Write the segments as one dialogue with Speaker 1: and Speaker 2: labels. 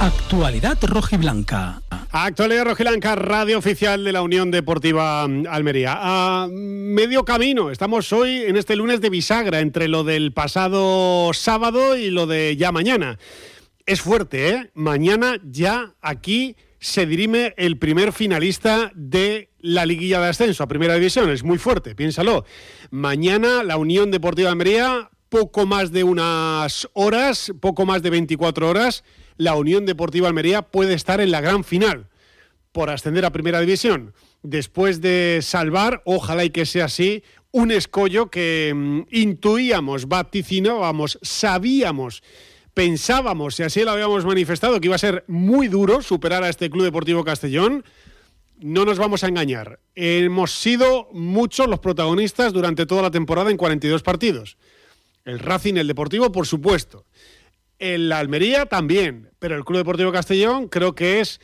Speaker 1: Actualidad rojiblanca.
Speaker 2: Actualidad rojiblanca, radio oficial de la Unión Deportiva Almería. A medio camino, estamos hoy en este lunes de bisagra entre lo del pasado sábado y lo de ya mañana. Es fuerte, ¿eh? Mañana ya aquí se dirime el primer finalista de la liguilla de ascenso a Primera División. Es muy fuerte, piénsalo. Mañana la Unión Deportiva Almería, poco más de unas horas, poco más de 24 horas, la Unión Deportiva Almería puede estar en la gran final por ascender a Primera División. Después de salvar, ojalá y que sea así, un escollo que intuíamos, vaticinábamos, sabíamos, pensábamos, y así lo habíamos manifestado, que iba a ser muy duro superar a este Club Deportivo Castellón. No nos vamos a engañar. Hemos sido muchos los protagonistas durante toda la temporada en 42 partidos. El Racing, el Deportivo, por supuesto. El Almería también, pero el Club Deportivo Castellón creo que es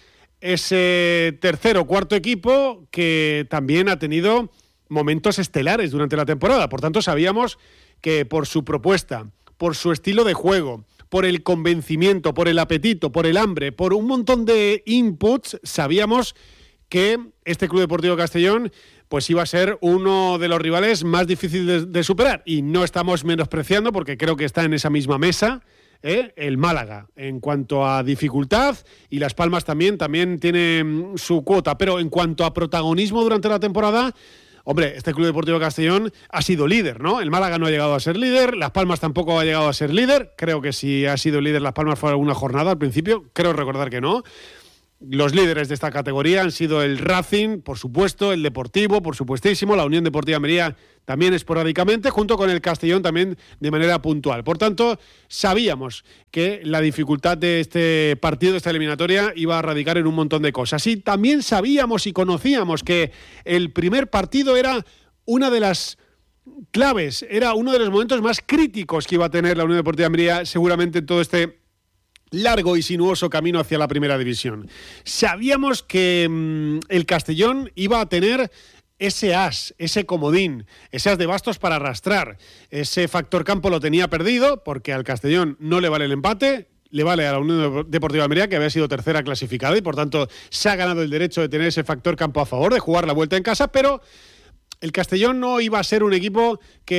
Speaker 2: ese tercer o cuarto equipo que también ha tenido momentos estelares durante la temporada. Por tanto, sabíamos que por su propuesta, por su estilo de juego, por el convencimiento, por el apetito, por el hambre, por un montón de inputs, sabíamos que este Club Deportivo Castellón pues iba a ser uno de los rivales más difíciles de superar. Y no estamos menospreciando, porque creo que está en esa misma mesa, el Málaga, en cuanto a dificultad, y Las Palmas también tiene su cuota. Pero en cuanto a protagonismo durante la temporada, hombre, este Club Deportivo Castellón ha sido líder, ¿no? El Málaga no ha llegado a ser líder, Las Palmas tampoco ha llegado a ser líder. Creo que si ha sido líder Las Palmas fue alguna jornada al principio, creo recordar que no. Los líderes de esta categoría han sido el Racing, por supuesto, el Deportivo, por supuestísimo, la Unión Deportiva Almería también esporádicamente, junto con el Castellón también de manera puntual. Por tanto, sabíamos que la dificultad de este partido, de esta eliminatoria, iba a radicar en un montón de cosas. Y también sabíamos y conocíamos que el primer partido era una de las claves, era uno de los momentos más críticos que iba a tener la Unión Deportiva Almería seguramente en todo este largo y sinuoso camino hacia la Primera División. Sabíamos que el Castellón iba a tener ese as, ese comodín, ese as de bastos para arrastrar. Ese factor campo lo tenía perdido, porque al Castellón no le vale el empate, le vale a la Unión Deportiva Almería, que había sido tercera clasificada, y por tanto se ha ganado el derecho de tener ese factor campo a favor, de jugar la vuelta en casa, pero el Castellón no iba a ser un equipo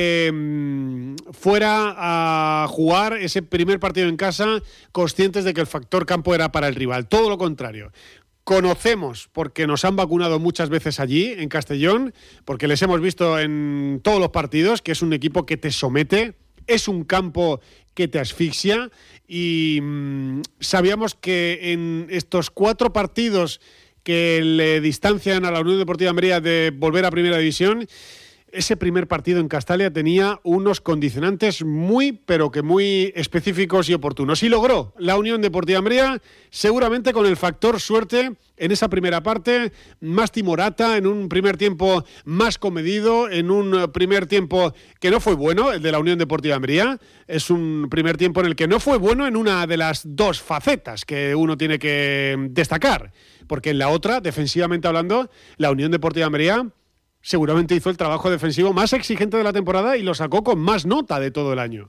Speaker 2: que fuera a jugar ese primer partido en casa conscientes de que el factor campo era para el rival. Todo lo contrario. Conocemos, porque nos han vacunado muchas veces allí, en Castellón, porque les hemos visto en todos los partidos, que es un equipo que te somete, es un campo que te asfixia, y sabíamos que en estos 4 partidos que le distancian a la Unión Deportiva Almería de volver a Primera División, ese primer partido en Castalia tenía unos condicionantes muy, pero que muy específicos y oportunos. Y logró la Unión Deportiva Almería, seguramente con el factor suerte en esa primera parte, más timorata, en un primer tiempo más comedido, en un primer tiempo que no fue bueno, el de la Unión Deportiva Almería. Es un primer tiempo en el que no fue bueno en una de las dos facetas que uno tiene que destacar, porque en la otra, defensivamente hablando, la Unión Deportiva Almería seguramente hizo el trabajo defensivo más exigente de la temporada y lo sacó con más nota de todo el año.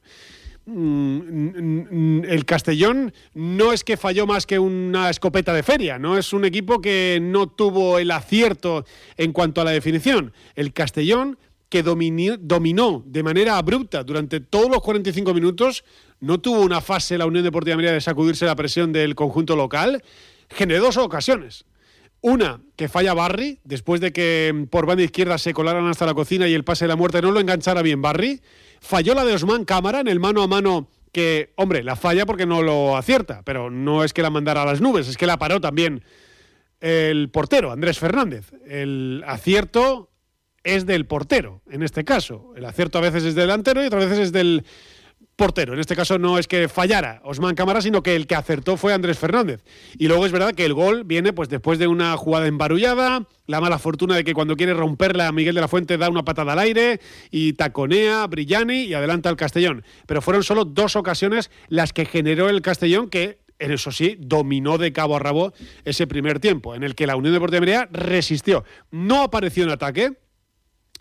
Speaker 2: El Castellón no es que falló más que una escopeta de feria, no es un equipo que no tuvo el acierto en cuanto a la definición. El Castellón, que dominó de manera abrupta durante todos los 45 minutos, no tuvo una fase la Unión Deportiva Almería de sacudirse la presión del conjunto local. Generó 2 ocasiones. Una, que falla Barry, después de que por banda izquierda se colaran hasta la cocina y el pase de la muerte no lo enganchara bien Barry. Falló la de Osman Cámara en el mano a mano, que, hombre, la falla porque no lo acierta, pero no es que la mandara a las nubes, es que la paró también el portero, Andrés Fernández. El acierto es del portero, en este caso. El acierto a veces es del delantero y otras veces es del portero. En este caso no es que fallara Osman Cámara, sino que el que acertó fue Andrés Fernández. Y luego es verdad que el gol viene pues después de una jugada embarullada, la mala fortuna de que cuando quiere romperla Miguel de la Fuente da una patada al aire y taconea Brillani y adelanta al Castellón. Pero fueron solo 2 ocasiones las que generó el Castellón, que en eso sí dominó de cabo a rabo ese primer tiempo, en el que la Unión Deportiva Almería resistió. No apareció en ataque,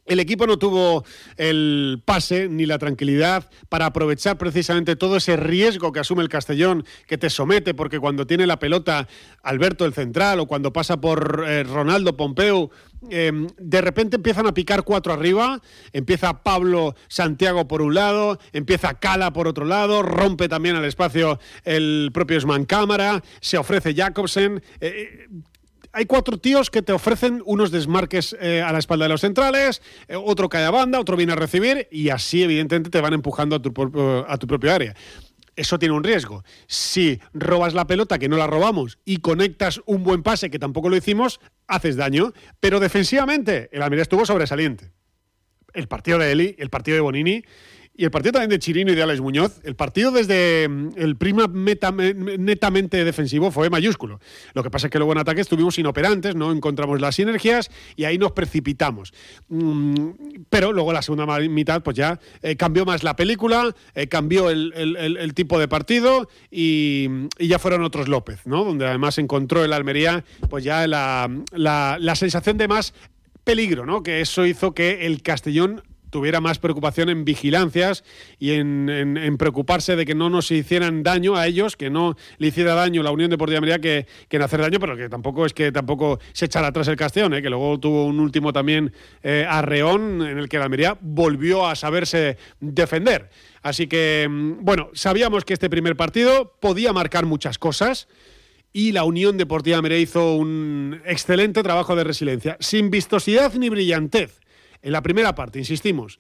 Speaker 2: El equipo no tuvo el pase ni la tranquilidad para aprovechar precisamente todo ese riesgo que asume el Castellón, que te somete, porque cuando tiene la pelota Alberto el central o cuando pasa por Ronaldo Pompeu, de repente empiezan a picar 4 arriba, empieza Pablo Santiago por un lado, empieza Cala por otro lado, rompe también al espacio el propio Osman Cámara, se ofrece Jakobsen. Hay 4 tíos que te ofrecen unos desmarques a la espalda de los centrales, otro cae a banda, otro viene a recibir y así evidentemente te van empujando a tu propio área. Eso tiene un riesgo. Si robas la pelota, que no la robamos, y conectas un buen pase, que tampoco lo hicimos, haces daño. Pero defensivamente, el Almería estuvo sobresaliente. El partido de Eli, el partido de Bonini y el partido también de Chirino y de Alex Muñoz, el partido desde el prisma netamente defensivo fue mayúsculo. Lo que pasa es que luego en ataque estuvimos inoperantes, no encontramos las sinergias y ahí nos precipitamos. Pero luego la segunda mitad pues ya cambió más la película, cambió el tipo de partido y ya fueron otros López, ¿no? Donde además encontró el Almería pues ya la sensación de más peligro, ¿no? Que eso hizo que el Castellón tuviera más preocupación en vigilancias y en preocuparse de que no nos hicieran daño a ellos, que no le hiciera daño la Unión Deportiva Almería que en hacer daño, pero que tampoco se echara atrás el Castellón, que luego tuvo un último también arreón en el que la Almería volvió a saberse defender. Así que, bueno, sabíamos que este primer partido podía marcar muchas cosas y la Unión Deportiva Almería hizo un excelente trabajo de resiliencia, sin vistosidad ni brillantez. En la primera parte, insistimos,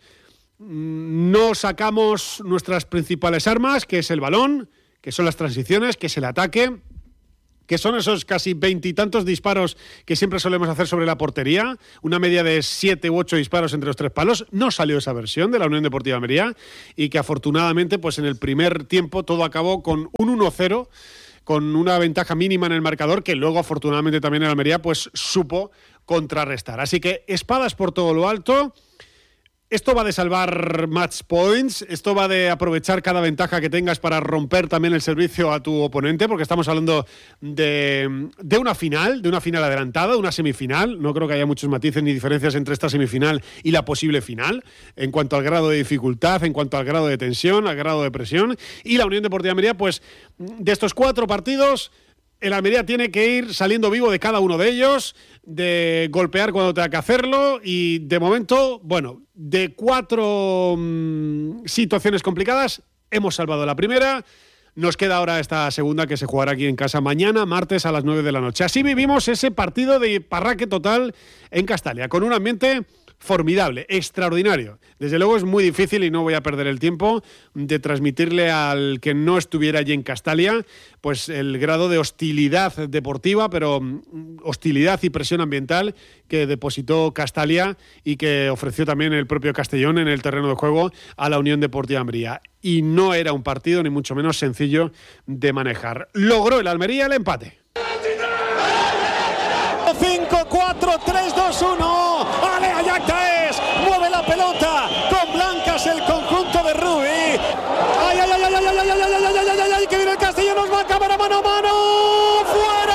Speaker 2: no sacamos nuestras principales armas, que es el balón, que son las transiciones, que es el ataque, que son esos casi 20 y tantos disparos que siempre solemos hacer sobre la portería, una media de 7 u 8 disparos entre los 3 palos. No salió esa versión de la Unión Deportiva Almería y que afortunadamente pues en el primer tiempo todo acabó con un 1-0, con una ventaja mínima en el marcador que luego afortunadamente también el Almería pues supo contrarrestar. Así que espadas por todo lo alto. Esto va de salvar match points, esto va de aprovechar cada ventaja que tengas para romper también el servicio a tu oponente, porque estamos hablando de una final adelantada, una semifinal. No creo que haya muchos matices ni diferencias entre esta semifinal y la posible final, en cuanto al grado de dificultad, en cuanto al grado de tensión, al grado de presión. Y la Unión Deportiva Almería, pues de estos 4 partidos, el Almería tiene que ir saliendo vivo de cada uno de ellos, de golpear cuando tenga que hacerlo y de momento, bueno, de 4 situaciones complicadas, hemos salvado la primera. Nos queda ahora esta segunda que se jugará aquí en casa mañana, martes a las 9 de la noche. Así vivimos ese partido de parraque total en Castalia, con un ambiente formidable, extraordinario. Desde luego es muy difícil, y no voy a perder el tiempo, de transmitirle al que no estuviera allí en Castalia pues el grado de hostilidad deportiva, pero hostilidad y presión ambiental que depositó Castalia y que ofreció también el propio Castellón en el terreno de juego a la Unión Deportiva Almería. Y no era un partido ni mucho menos sencillo de manejar. Logró el Almería el empate.
Speaker 3: 5, 4, 3, 2, 1. Ale Ayactaes mueve la pelota con blancas el conjunto de Rubí. Ay, ay, ay, ay, ay, ay, ay, ay, ay, ay, ay, ay, que viene el Castellón, nos va a acabar mano a mano. ¡Fuera!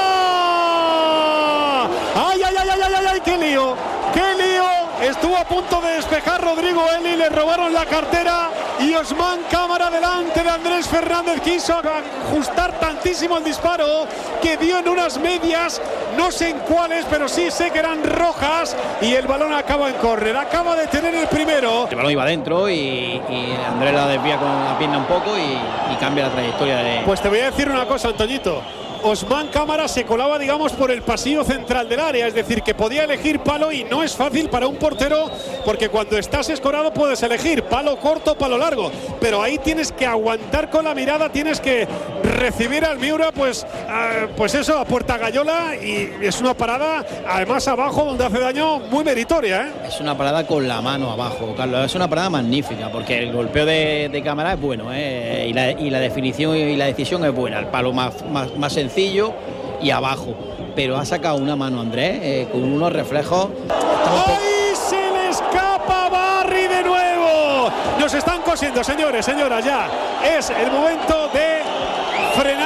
Speaker 3: Ay, ay, ay, ay, ay, ay, ay, qué lío. ¡Qué lío! Estuvo a punto de despejar Rodrigo Eli, le robaron la cartera y Osman Cámara delante de Andrés Fernández quiso ajustar tantísimo el disparo que dio en unas medias, no sé en cuáles, pero sí sé que eran rojas y el balón acaba en córner, acaba de tener el primero.
Speaker 4: El balón iba adentro y Andrés la desvía con la pierna un poco y cambia la trayectoria de...
Speaker 3: Pues te voy a decir una cosa, Antoñito. Osman Cámara se colaba, digamos, por el pasillo central del área, es decir, que podía elegir palo y no es fácil para un portero porque cuando estás escorado puedes elegir palo corto, palo largo, pero ahí tienes que aguantar con la mirada, tienes que recibir al Miura, pues eso, a puerta gallola, y es una parada, además abajo, donde hace daño, muy meritoria, ¿eh?
Speaker 4: Es una parada con la mano abajo, Carlos, es una parada magnífica, porque el golpeo de Cámara es bueno, y la definición y la decisión es buena, el palo más sencillo y abajo, pero ha sacado una mano Andrés con unos reflejos.
Speaker 3: ¡Ay, se le escapa Barry de nuevo! Nos están cosiendo, señores, señoras, ya es el momento de frenar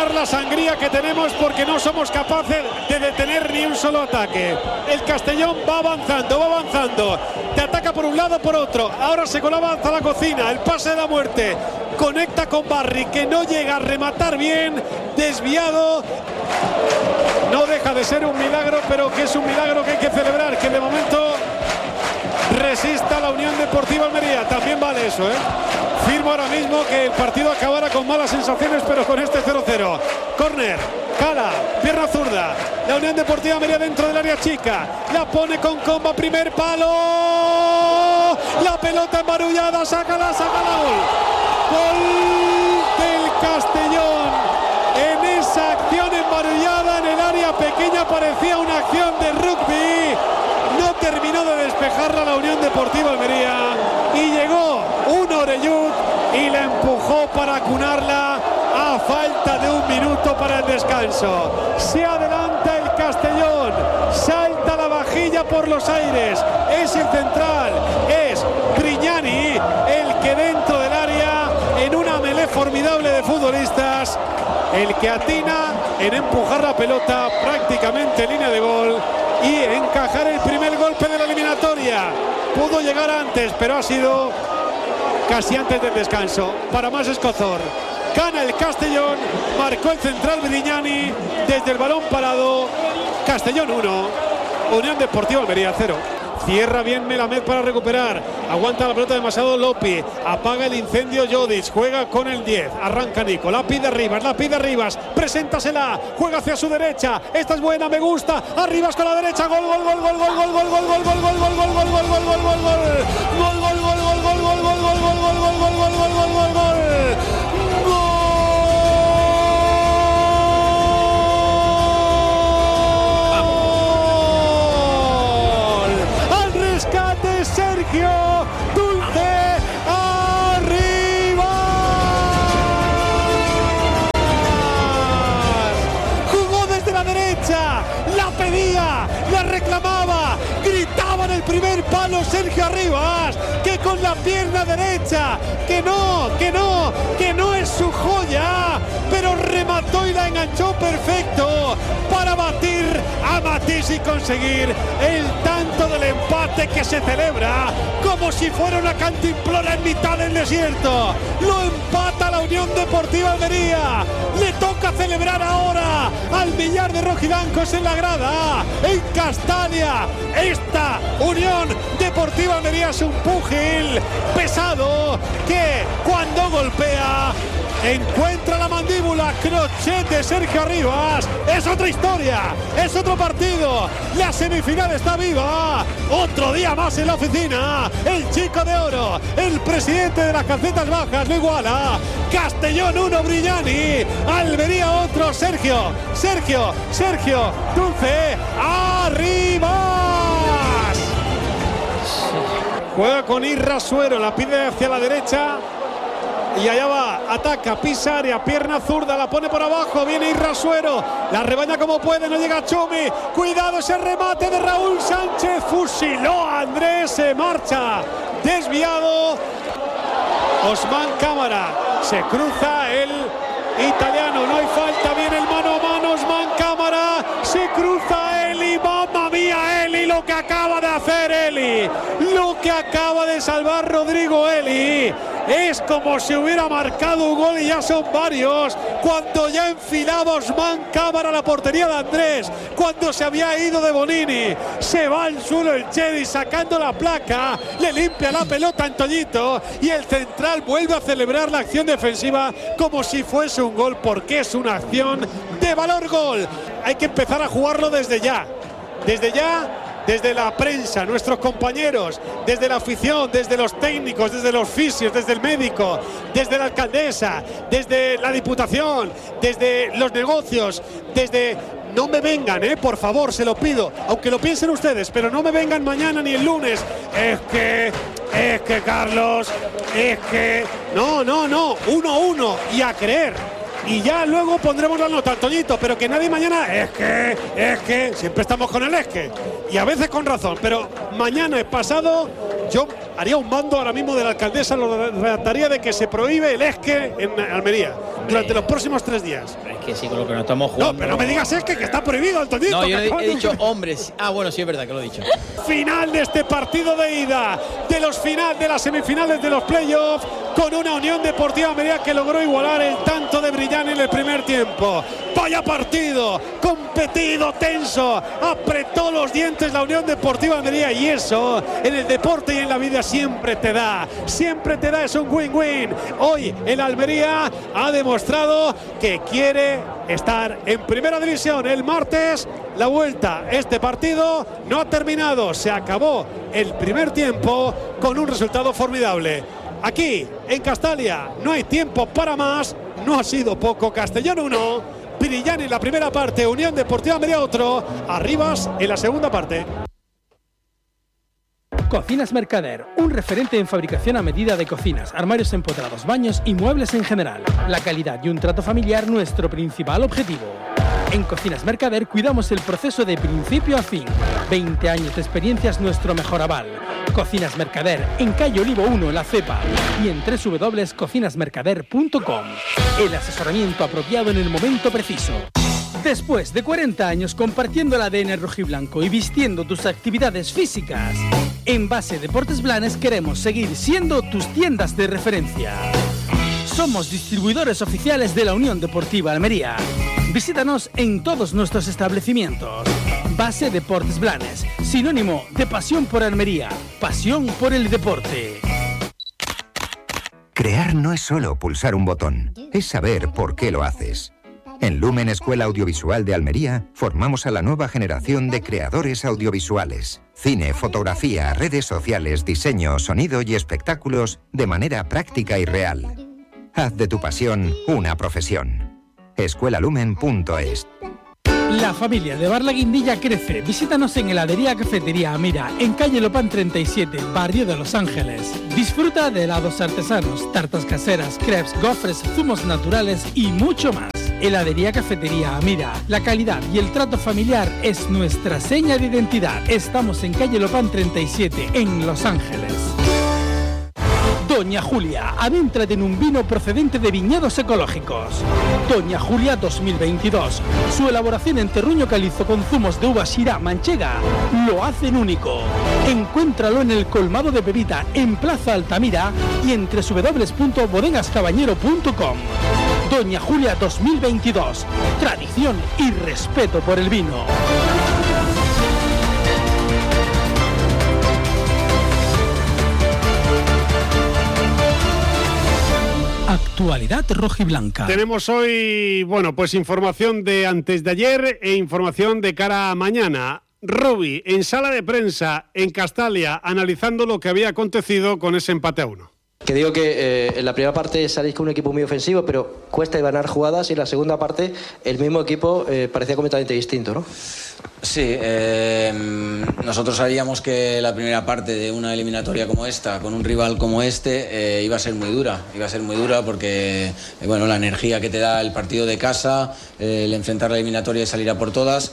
Speaker 3: aguantar la sangría que tenemos porque no somos capaces de detener ni un solo ataque. El Castellón va avanzando, te ataca por un lado, por otro, ahora se colaba hasta la cocina, el pase de la muerte, conecta con Barry, que no llega a rematar bien, desviado. No deja de ser un milagro, pero que es un milagro que hay que celebrar, que de momento resista la Unión Deportiva Almería. También vale eso, Firmo ahora mismo que el partido acabara con malas sensaciones, pero con este 0-0. Córner, Cala, pierna zurda. La Unión Deportiva Almería dentro del área chica. La pone con comba, primer palo. La pelota embarullada, sácala, gol. Gol del Castellón. En esa acción embarullada en el área pequeña parecía una acción de rugby. No terminó de despejarla la Unión Deportiva Almería y llegó un Orellud y la empujó para acunarla a falta de un minuto para el descanso. Se adelanta el Castellón, salta la vajilla por los aires, es el central, es Grignani el que dentro del área, en una melé formidable de futbolistas, el que atina en empujar la pelota prácticamente en línea de gol y encajar el primer golpe de la eliminatoria. Pudo llegar antes, pero ha sido casi antes del descanso. Para más escozor. Gana el Castellón, marcó el central Grignani desde el balón parado. Castellón 1, Unión Deportiva Almería 0. Cierra bien Melamed para recuperar. Aguanta la pelota demasiado Lopi. Apaga el incendio Jodic. Juega con el 10. Arranca Nico. La pide Rivas. Preséntasela. Juega hacia su derecha. Esta es buena, me gusta. Arribas con la derecha. Gol. Sergio Dulce Arribas. Jugó desde la derecha, la pedía, la reclamaba, gritaba en el primer palo Sergio Arribas, que con la pierna derecha, que no es su joya, pero remató y la enganchó perfecto para batir a Matisse y conseguir el tanto del empate que se celebra como si fuera una cantimplora en mitad del desierto. Lo empata la Unión Deportiva Almería. Le toca celebrar ahora al millar de rojiblancos en la grada, en Castalia. Esta Unión Deportiva Almería es un púgil pesado que cuando golpea encuentra la mandíbula. Crochet de Sergio Arribas. Es otra historia, es otro partido. La semifinal está viva. Otro día más en la oficina. El chico de oro, el presidente de las calcetas bajas, lo iguala. Castellón 1, Grignani. Almería otro, Sergio Dulce Arribas. Juega con Irrasuero, la pide hacia la derecha. Y allá va, ataca, pisa área, pierna zurda, la pone por abajo, viene Irrasuero, la rebaña como puede, no llega Chumi, cuidado ese remate de Raúl Sánchez, fusiló a Andrés, se marcha, desviado, Osman Cámara, se cruza el italiano, no hay falta, viene el mano a mano, Osman Cámara, se cruza Eli, mamma mía Eli, lo que acaba de hacer Eli, lo que acaba de salvar Rodrigo Eli. Es como si hubiera marcado un gol y ya son varios. Cuando ya enfilaba Osman Cámara la portería de Andrés, cuando se había ido de Bonini, se va al suelo el Chedi sacando la placa, le limpia la pelota a Antoñito y el central vuelve a celebrar la acción defensiva como si fuese un gol, porque es una acción de valor gol. Hay que empezar a jugarlo desde ya. Desde la prensa, nuestros compañeros, desde la afición, desde los técnicos, desde los fisios, desde el médico, desde la alcaldesa, desde la diputación, desde los negocios, desde... No me vengan, por favor, se lo pido, aunque lo piensen ustedes, pero no me vengan mañana ni el lunes. Es que Carlos, No, 1-1 y a creer. Y ya luego pondremos la nota, Antoñito, pero que nadie mañana es que siempre estamos con el y a veces con razón, pero mañana pasado yo haría un mando ahora mismo de la alcaldesa, lo redactaría de que se prohíbe el en Almería. durante los próximos 3 días.
Speaker 4: Es que sí, con lo que nos estamos jugando.
Speaker 3: No, pero no me digas que está prohibido, Antoñito.
Speaker 4: No, yo he dicho hombres. Ah, bueno, sí es verdad que lo he dicho.
Speaker 3: Final de este partido de ida, de las semifinales de los playoffs, con una Unión Deportiva Almería que logró igualar el tanto de Brillán en el primer tiempo. Vaya partido, competido, tenso, apretó los dientes la Unión Deportiva Almería, y eso en el deporte y en la vida siempre te da, es un win-win. Hoy el Almería ha demostrado que quiere estar en primera división. El martes la vuelta, este partido no ha terminado, se acabó el primer tiempo con un resultado formidable. Aquí en Castalia no hay tiempo para más, no ha sido poco. Castellón 1, Brillán en la primera parte, Unión Deportiva Almería otro, Arribas en la segunda parte.
Speaker 1: Cocinas Mercader, un referente en fabricación a medida de cocinas, armarios empotrados, baños y muebles en general. La calidad y un trato familiar, nuestro principal objetivo. En Cocinas Mercader cuidamos el proceso de principio a fin. 20 años de experiencia es nuestro mejor aval. Cocinas Mercader, en calle Olivo 1, La Cepa, y en www.cocinasmercader.com. El asesoramiento apropiado en el momento preciso. Después de 40 años compartiendo el ADN rojiblanco y vistiendo tus actividades físicas, en Base Deportes Blanes queremos seguir siendo tus tiendas de referencia. Somos distribuidores oficiales de la Unión Deportiva Almería. Visítanos en todos nuestros establecimientos. Base Deportes Blanes, sinónimo de pasión por Almería, pasión por el deporte.
Speaker 5: Crear no es solo pulsar un botón, es saber por qué lo haces. En Lumen Escuela Audiovisual de Almería formamos a la nueva generación de creadores audiovisuales. Cine, fotografía, redes sociales, diseño, sonido y espectáculos de manera práctica y real. Haz de tu pasión una profesión. escuelalumen.es.
Speaker 1: La familia de Bar La Guindilla crece. Visítanos en Heladería Cafetería Amira, en calle Lopán 37, barrio de Los Ángeles. Disfruta de helados artesanos, tartas caseras, crepes, gofres, zumos naturales y mucho más. Heladería Cafetería Amira. La calidad y el trato familiar es nuestra seña de identidad. Estamos en calle Lopán 37, en Los Ángeles. Doña Julia, adéntrate en un vino procedente de viñedos ecológicos. Doña Julia 2022. Su elaboración en terruño calizo con zumos de uva Syrah manchega lo hacen único. Encuéntralo en el colmado de Pepita, en Plaza Altamira, y en www.bodegascabañero.com. Doña Julia 2022. Tradición y respeto por el vino. Actualidad rojiblanca.
Speaker 2: Tenemos hoy, pues información de antes de ayer e información de cara a mañana. Rubi, en sala de prensa en Castalia, analizando lo que había acontecido con ese empate a 1.
Speaker 6: Que digo que en la primera parte salís con un equipo muy ofensivo, pero cuesta ganar jugadas, y en la segunda parte el mismo equipo parecía completamente distinto, ¿no?
Speaker 7: Sí, nosotros sabíamos que la primera parte de una eliminatoria como esta, con un rival como este, iba a ser muy dura porque la energía que te da el partido de casa, el enfrentar la eliminatoria y salir a por todas.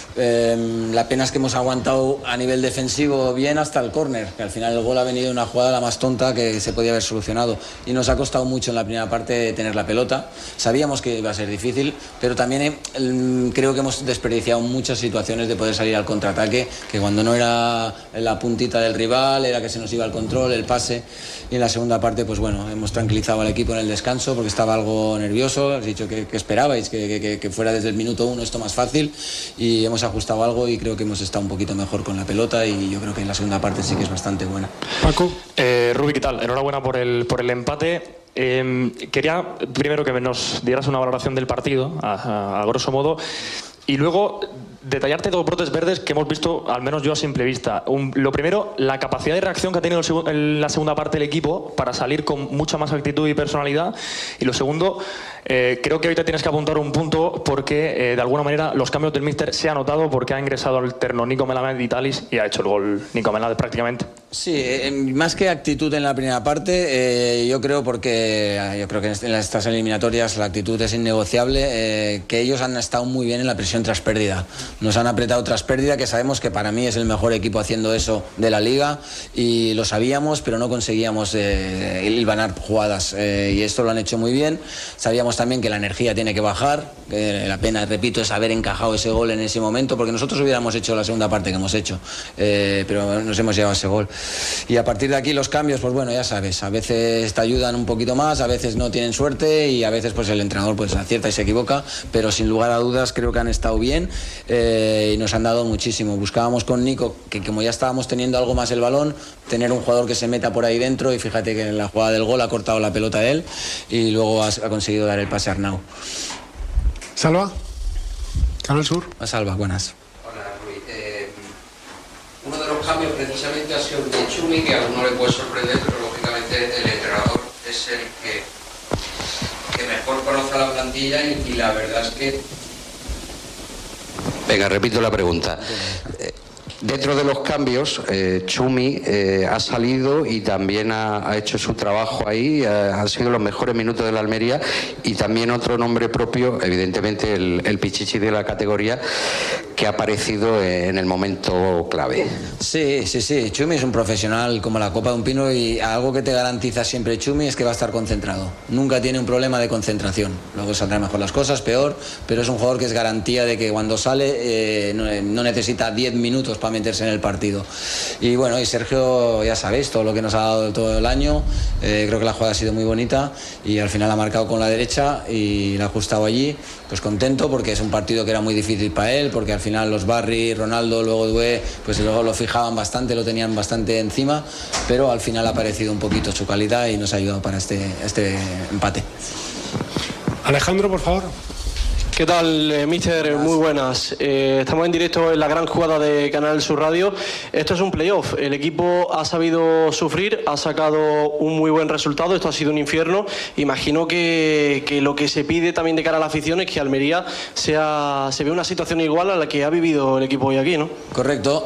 Speaker 7: La pena es que hemos aguantado a nivel defensivo bien hasta el córner, que al final el gol ha venido de una jugada la más tonta que se podía haber solucionado, y nos ha costado mucho en la primera parte tener la pelota. Sabíamos que iba a ser difícil, pero también creo que hemos desperdiciado muchas situaciones de poder salir al contraataque, que cuando no era la puntita del rival era que se nos iba el control, el pase, y en la segunda parte hemos tranquilizado al equipo en el descanso porque estaba algo nervioso. Has dicho que esperabais que fuera desde el minuto 1 esto más fácil, y hemos ajustado algo y creo que hemos estado un poquito mejor con la pelota, y yo creo que en la segunda parte sí que es bastante buena.
Speaker 8: Paco. Rubi, ¿qué tal? Enhorabuena por el empate. Quería primero que nos dieras una valoración del partido, a grosso modo, y luego detallarte dos brotes verdes que hemos visto, al menos yo a simple vista. Lo primero, la capacidad de reacción que ha tenido en la segunda parte el equipo para salir con mucha más actitud y personalidad. Y lo segundo, creo que hoy te tienes que apuntar un punto porque de alguna manera los cambios del míster se ha notado, porque ha ingresado al terno Nico Melamed de Italis y ha hecho el gol Nico Melamed prácticamente.
Speaker 7: Sí, más que actitud en la primera parte, yo creo que en estas eliminatorias la actitud es innegociable, que ellos han estado muy bien en la presión tras pérdida. Nos han apretado tras pérdida, que sabemos que para mí es el mejor equipo haciendo eso de la liga, y lo sabíamos, pero no conseguíamos hilvanar jugadas, y esto lo han hecho muy bien. Sabíamos también que la energía tiene que bajar, que la pena, repito, es haber encajado ese gol en ese momento, porque nosotros hubiéramos hecho la segunda parte que hemos hecho, pero nos hemos llevado ese gol. Y a partir de aquí los cambios, pues bueno, ya sabes, a veces te ayudan un poquito más, a veces no tienen suerte y a veces pues el entrenador pues acierta y se equivoca, pero sin lugar a dudas creo que han estado bien y nos han dado muchísimo. Buscábamos con Nico, que como ya estábamos teniendo algo más el balón, tener un jugador que se meta por ahí dentro, y fíjate que en la jugada del gol ha cortado la pelota él y luego ha conseguido dar el pase a Arnau.
Speaker 2: Salva, Canal Sur.
Speaker 7: A Salva, buenas.
Speaker 9: Hola, Rui. Uno de los cambios precisamente ha sido el de Chumi, que a uno le puede sorprender, pero lógicamente el entrenador es el que mejor conoce a la plantilla y la verdad es que... Venga, repito la pregunta. Dentro de los cambios, Chumi ha salido y también ha hecho su trabajo ahí, han sido los mejores minutos de la Almería, y también otro nombre propio, evidentemente el Pichichi de la categoría, que ha aparecido en el momento clave.
Speaker 7: Sí, Chumi es un profesional como la copa de un pino, y algo que te garantiza siempre Chumi es que va a estar concentrado. Nunca tiene un problema de concentración. Luego saldrán mejor las cosas, peor, pero es un jugador que es garantía de que cuando sale no necesita 10 minutos para meterse en el partido. Y bueno, y Sergio, ya sabéis, todo lo que nos ha dado todo el año, creo que la jugada ha sido muy bonita y al final ha marcado con la derecha y la ha ajustado allí, pues contento, porque es un partido que era muy difícil para él, porque al final los Barry, Ronaldo, luego Doué, pues luego lo fijaban bastante, lo tenían bastante encima, pero al final ha aparecido un poquito su calidad y nos ha ayudado para este empate.
Speaker 2: Alejandro, por favor.
Speaker 10: ¿Qué tal, míster? Muy buenas. Estamos en directo en la gran jugada de Canal Sur Radio. Esto es un playoff. El equipo ha sabido sufrir, ha sacado un muy buen resultado. Esto ha sido un infierno. Imagino que lo que se pide también de cara a la afición es que Almería se vea una situación igual a la que ha vivido el equipo hoy aquí, ¿no?
Speaker 7: Correcto.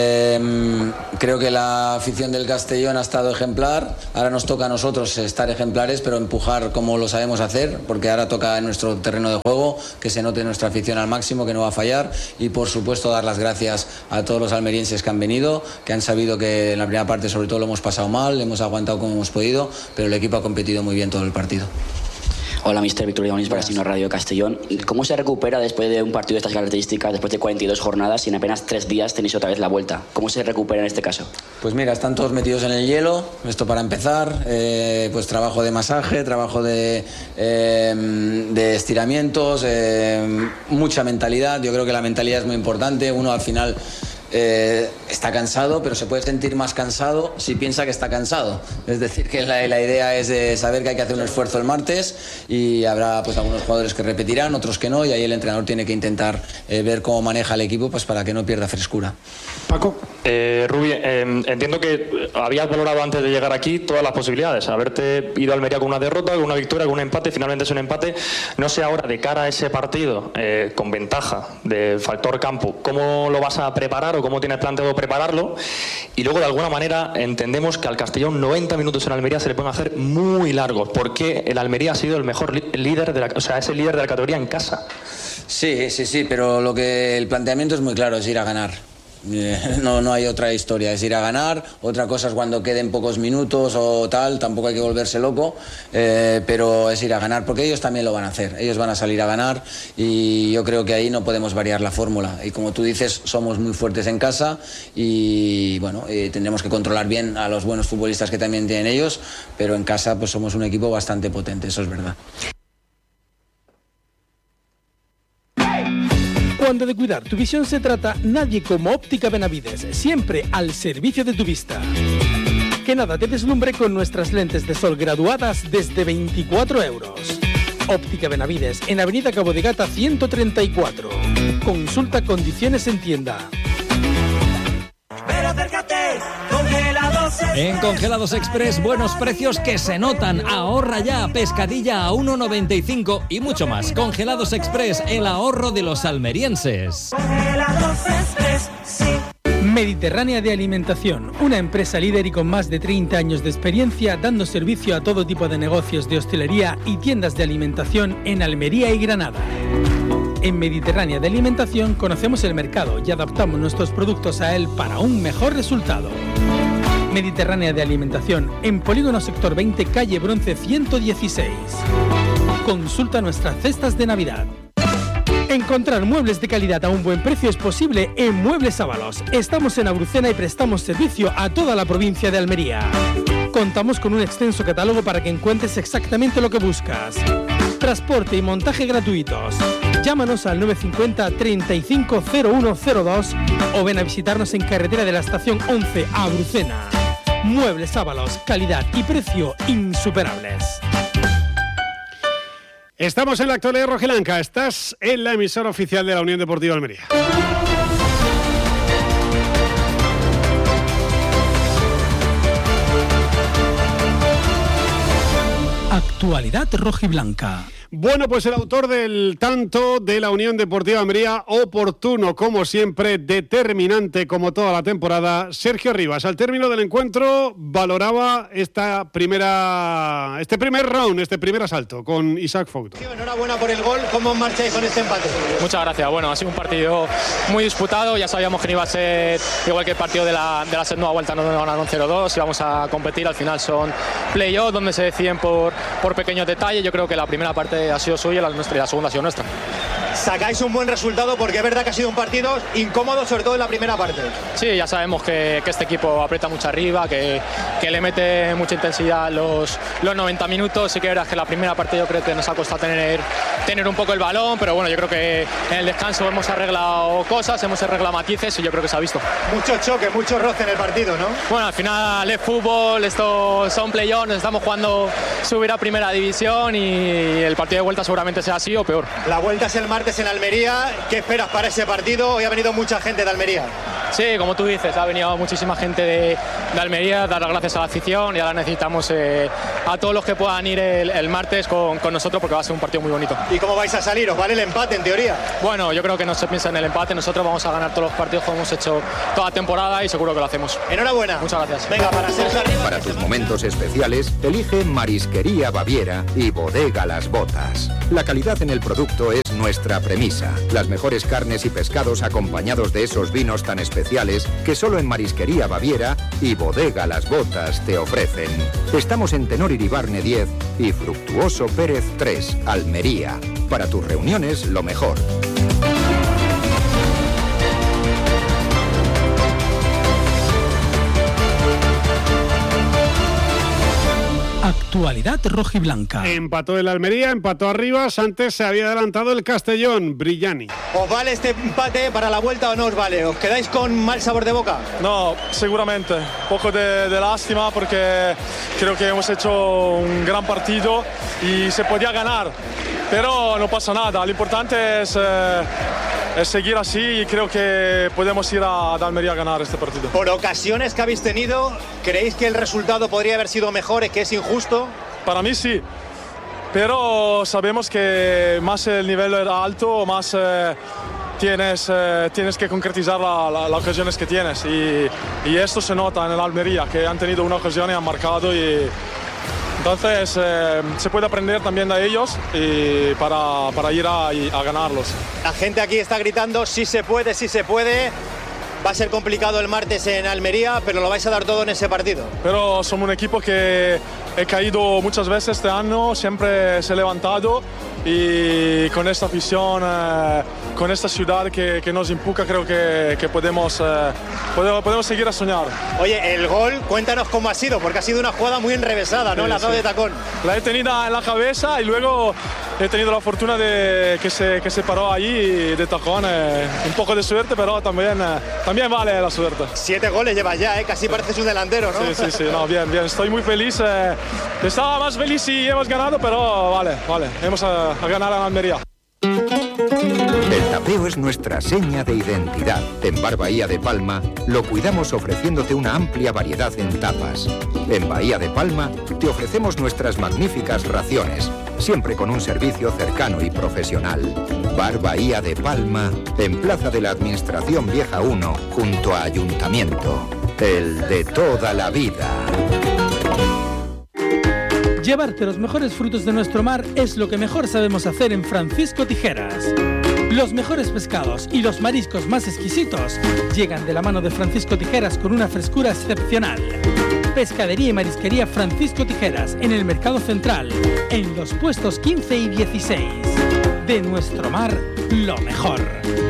Speaker 7: Creo que la afición del Castellón ha estado ejemplar. Ahora nos toca a nosotros estar ejemplares, pero empujar como lo sabemos hacer, porque ahora toca en nuestro terreno de juego que se note nuestra afición al máximo, que no va a fallar, y por supuesto dar las gracias a todos los almerienses que han venido, que han sabido que en la primera parte sobre todo lo hemos pasado mal, hemos aguantado como hemos podido, pero el equipo ha competido muy bien todo el partido.
Speaker 11: Hola, mister Víctor Llamonis, Brasino Radio Castellón. ¿Cómo se recupera después de un partido de estas características, después de 42 jornadas y en apenas 3 días tenéis otra vez la vuelta? ¿Cómo se recupera en este caso?
Speaker 7: Pues mira, están todos metidos en el hielo, esto para empezar, pues trabajo de masaje, trabajo de estiramientos, mucha mentalidad. Yo creo que la mentalidad es muy importante. Uno al final está cansado, pero se puede sentir más cansado si piensa que está cansado. Es decir, que la idea es saber que hay que hacer un esfuerzo el martes, y habrá pues algunos jugadores que repetirán, otros que no, y ahí el entrenador tiene que intentar ver cómo maneja el equipo, pues para que no pierda frescura.
Speaker 2: Paco.
Speaker 8: Rubi, entiendo que habías valorado antes de llegar aquí todas las posibilidades, haberte ido a Almería con una derrota, con una victoria, con un empate, finalmente es un empate. No sé ahora, de cara a ese partido con ventaja de factor campo, ¿cómo lo vas a preparar o cómo tienes planteado prepararlo? Y luego, de alguna manera, entendemos que al Castellón 90 minutos en Almería se le pueden hacer muy largos, porque el Almería ha sido el mejor líder es el líder de la categoría en casa.
Speaker 7: Sí, pero el planteamiento es muy claro, es ir a ganar. No hay otra historia, es ir a ganar. Otra cosa es cuando queden pocos minutos o tal, tampoco hay que volverse loco, pero es ir a ganar, porque ellos también lo van a hacer, ellos van a salir a ganar, y yo creo que ahí no podemos variar la fórmula. Y como tú dices, somos muy fuertes en casa y bueno, tendremos que controlar bien a los buenos futbolistas que también tienen ellos, pero en casa pues somos un equipo bastante potente, eso es verdad.
Speaker 1: Cuando de cuidar tu visión se trata, nadie como Óptica Benavides, siempre al servicio de tu vista. Que nada te deslumbre con nuestras lentes de sol graduadas desde 24 euros. Óptica Benavides, en Avenida Cabo de Gata 134. Consulta condiciones en tienda.
Speaker 12: Pero acércate, Congelados Express. En Congelados Express, buenos precios que se notan. Ahorra ya, pescadilla a 1,95 y mucho más. Congelados Express, el ahorro de los almerienses.
Speaker 1: Congelados Express, sí. Mediterránea de Alimentación, una empresa líder y con más de 30 años de experiencia dando servicio a todo tipo de negocios de hostelería y tiendas de alimentación en Almería y Granada. En Mediterránea de Alimentación conocemos el mercado y adaptamos nuestros productos a él para un mejor resultado. Mediterránea de Alimentación, en Polígono Sector 20, calle Bronce 116. Consulta nuestras cestas de Navidad. Encontrar muebles de calidad a un buen precio es posible en Muebles Ábalos. Estamos en Abrucena y prestamos servicio a toda la provincia de Almería. Contamos con un extenso catálogo para que encuentres exactamente lo que buscas. Transporte y montaje gratuitos. Llámanos al 950 350102 o ven a visitarnos en carretera de la estación 11 a Abrucena. Muebles Ábalos, calidad y precio insuperables.
Speaker 2: Estamos en la actualidad rojiblanca. Estás en la emisora oficial de la Unión Deportiva Almería.
Speaker 1: Actualidad rojiblanca.
Speaker 2: Bueno, pues el autor del tanto de la Unión Deportiva Almería, oportuno como siempre, determinante como toda la temporada, Sergio Rivas. Al término del encuentro valoraba este primer round, este primer asalto con Isaac Fouto.
Speaker 13: Enhorabuena por el gol, ¿cómo marcháis con este empate?
Speaker 14: Muchas gracias, bueno, ha sido un partido muy disputado, ya sabíamos que no iba a ser igual que el partido de la segunda vuelta, no ganaron 0-2, íbamos a competir, al final son play-off donde se deciden por pequeños detalles. Yo creo que la primera parte ha sido suya, la nuestra, y la segunda ha sido nuestra.
Speaker 13: Sacáis un buen resultado porque es verdad que ha sido un partido incómodo, sobre todo en la primera parte.
Speaker 14: Sí, ya sabemos que este equipo aprieta mucho arriba, que le mete mucha intensidad los 90 minutos. Sí que verás que la primera parte yo creo que nos ha costado tener un poco el balón, pero bueno, yo creo que en el descanso hemos arreglado cosas, hemos arreglado matices y yo creo que se ha visto.
Speaker 13: Mucho choque, mucho roce en el partido, ¿no?
Speaker 14: Bueno, al final es fútbol, esto son play-offs, nos estamos jugando subir a primera división y el partido de vuelta seguramente sea así o peor.
Speaker 13: La vuelta es el martes en Almería. ¿Qué esperas para ese partido? Hoy ha venido mucha gente de Almería.
Speaker 14: Sí, como tú dices, ha venido muchísima gente de Almería, dar las gracias a la afición y ahora necesitamos a todos los que puedan ir el martes con nosotros porque va a ser un partido muy bonito.
Speaker 13: ¿Y cómo vais a salir? ¿Os vale el empate en teoría?
Speaker 14: Bueno, yo creo que no se piensa en el empate, nosotros vamos a ganar todos los partidos como hemos hecho toda la temporada y seguro que lo hacemos.
Speaker 13: Enhorabuena.
Speaker 14: Muchas gracias.
Speaker 13: Venga, para Sergio Rivas.
Speaker 5: Para tus momentos especiales, elige Marisquería Baviera y Bodega Las Botas. La calidad en el producto es nuestra premisa. Las mejores carnes y pescados acompañados de esos vinos tan especiales que solo en Marisquería Baviera y Bodega Las Botas te ofrecen. Estamos en Tenor Iribarne 10 y Fructuoso Pérez 3, Almería. Para tus reuniones, lo mejor.
Speaker 1: Actualidad rojiblanca.
Speaker 2: Empató el Almería, empató a Rivas, antes se había adelantado el Castellón, Brillani.
Speaker 13: ¿Os vale este empate para la vuelta o no os vale? ¿Os quedáis con mal sabor de boca?
Speaker 15: No, seguramente. Un poco de lástima porque creo que hemos hecho un gran partido y se podía ganar, pero no pasa nada. Lo importante es seguir así y creo que podemos ir a Almería a ganar este partido.
Speaker 13: Por ocasiones que habéis tenido, ¿creéis que el resultado podría haber sido mejor, es que es injusto?
Speaker 15: Para mí sí, pero sabemos que más el nivel era alto, más tienes que concretizar las ocasiones que tienes y esto se nota en el Almería, que han tenido una ocasión y han marcado y entonces se puede aprender también de ellos y para ir a ganarlos.
Speaker 13: La gente aquí está gritando sí se puede, sí se puede. Va a ser complicado el martes en Almería, pero lo vais a dar todo en ese partido.
Speaker 15: Pero somos un equipo que he caído muchas veces este año, siempre se ha levantado y con esta afición, con esta ciudad que nos empuja, creo que podemos seguir a soñar.
Speaker 13: Oye, el gol, cuéntanos cómo ha sido, porque ha sido una jugada muy enrevesada, ¿no? Sí, la de tacón.
Speaker 15: La he tenido en la cabeza y luego he tenido la fortuna de que se paró ahí de tacón. Un poco de suerte, pero también vale la suerte.
Speaker 13: 7 goles llevas ya, casi pareces un delantero, ¿no?
Speaker 15: Sí, no, bien. Estoy muy feliz. Estaba más feliz si hemos ganado, pero vale. Hemos a ganar a Almería.
Speaker 5: El tapeo es nuestra seña de identidad. En Bar Bahía de Palma lo cuidamos ofreciéndote una amplia variedad en tapas. En Bahía de Palma te ofrecemos nuestras magníficas raciones, siempre con un servicio cercano y profesional. Bar Bahía de Palma, en Plaza de la Administración Vieja 1, junto a Ayuntamiento. El de toda la vida.
Speaker 1: Llevarte los mejores frutos de nuestro mar es lo que mejor sabemos hacer en Francisco Tijeras. Los mejores pescados y los mariscos más exquisitos llegan de la mano de Francisco Tijeras con una frescura excepcional. Pescadería y Marisquería Francisco Tijeras, en el Mercado Central, en los puestos 15 y 16. De nuestro mar, lo mejor.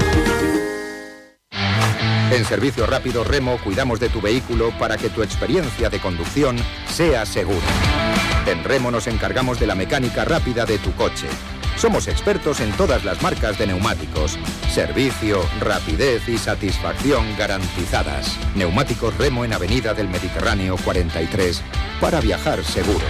Speaker 5: En Servicio Rápido Remo cuidamos de tu vehículo para que tu experiencia de conducción sea segura. En Remo nos encargamos de la mecánica rápida de tu coche. Somos expertos en todas las marcas de neumáticos. Servicio, rapidez y satisfacción garantizadas. Neumáticos Remo en Avenida del Mediterráneo 43 para viajar seguro.